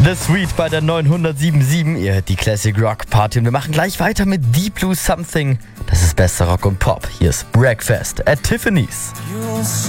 The Sweet bei der 907.7. Ihr hört die Classic Rock Party und wir machen gleich weiter mit Deep Blue Something. Das ist bester Rock und Pop. Hier ist Breakfast at Tiffany's.